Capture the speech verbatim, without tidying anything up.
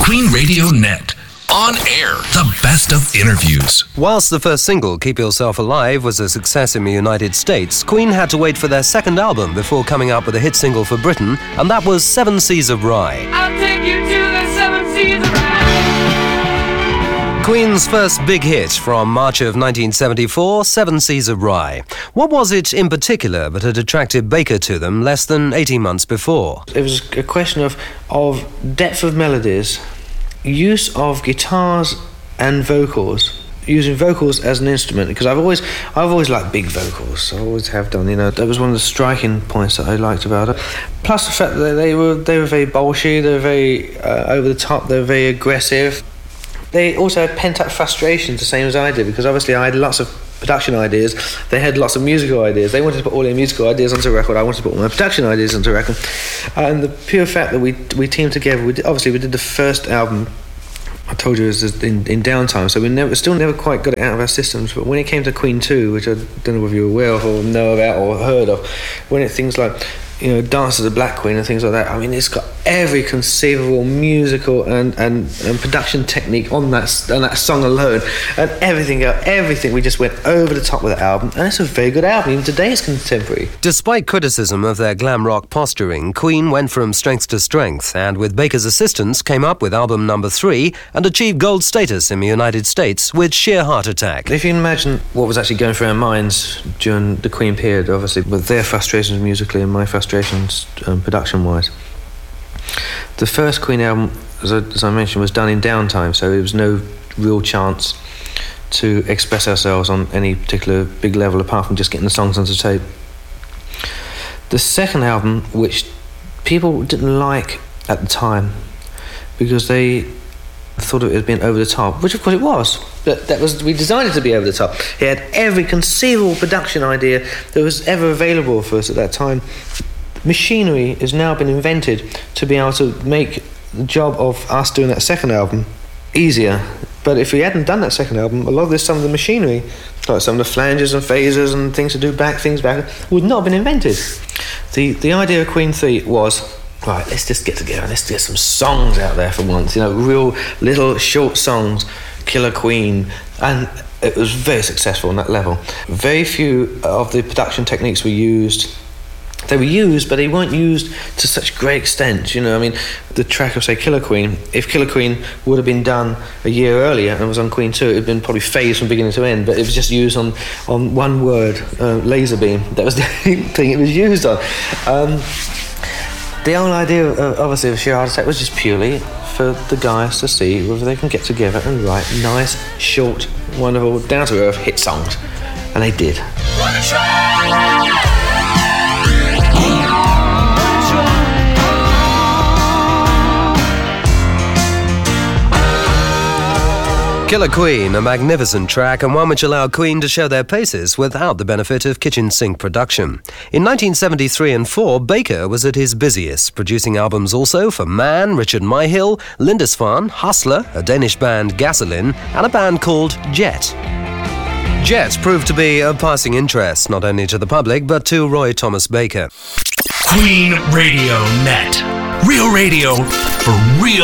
Queen Radio Net. On air, the best of interviews. Whilst the first single, Keep Yourself Alive, was a success in the United States, Queen had to wait for their second album before coming up with a hit single for Britain, and that was Seven Seas of Rhye. I'll take you to the seven seas of Rhye. Queen's first big hit from March of nineteen seventy-four, Seven Seas of Rhye. What was it in particular that had attracted Baker to them less than eighteen months before? It was a question of, of depth of melodies, use of guitars and vocals, using vocals as an instrument, because I've always I've always liked big vocals. I always have done, you know. That was one of the striking points that I liked about it. Plus the fact that they were they were very bolshy, they were very uh, over the top, they were very aggressive. They also had pent up frustrations, the same as I did, because obviously I had lots of production ideas. They had lots of musical ideas. They wanted to put all their musical ideas onto a record. I wanted to put all my production ideas onto a record. And the pure fact that we we teamed together, we did, obviously we did the first album, I told you, it was in, in downtime, so we never, still never quite got it out of our systems. But when it came to Queen two, which I don't know whether you're aware of or know about or heard of, when it things like, you know, Dance of the Black Queen and things like that, I mean, it's got every conceivable musical and, and, and production technique on that on that song alone, and everything everything we just went over the top with the album, and it's a very good album. Even today it's contemporary. Despite criticism of their glam rock posturing, Queen went from strength to strength, and with Baker's assistance came up with album number three and achieved gold status in the United States with Sheer Heart Attack. If you can imagine what was actually going through our minds during the Queen period, obviously with their frustrations musically and my frustrations um, production-wise. The first Queen album, as I, as I mentioned, was done in downtime, so there was no real chance to express ourselves on any particular big level apart from just getting the songs onto tape. The second album, which people didn't like at the time because they thought of it as being over the top, which of course it was. But that was, we designed it to be over the top. It had every conceivable production idea that was ever available for us at that time. Machinery has now been invented to be able to make the job of us doing that second album easier. But if we hadn't done that second album, a lot of this, some of the machinery, like some of the flanges and phasers and things to do back things back, would not have been invented. The the idea of Queen three was, right, let's just get together, let's get some songs out there for once, you know, real little short songs, Killer Queen, and it was very successful on that level. Very few of the production techniques were used. They were used, but they weren't used to such great extent. You know, I mean, the track of, say, Killer Queen, if Killer Queen would have been done a year earlier and was on Queen two, it would have been probably phased from beginning to end, but it was just used on, on one word, uh, laser beam. That was the thing it was used on. Um, the whole idea, of, obviously, of Sheer Heart Attack was just purely for the guys to see whether they can get together and write nice, short, wonderful, down-to-earth hit songs. And they did. Killer Queen, a magnificent track and one which allowed Queen to show their paces without the benefit of kitchen sink production. In nineteen seventy-three and four, Baker was at his busiest, producing albums also for Man, Richard Myhill, Lindisfarne, Hustler, a Danish band Gasoline, and a band called Jet. Jet proved to be of passing interest not only to the public but to Roy Thomas Baker. Queen Radio Net. Real radio for real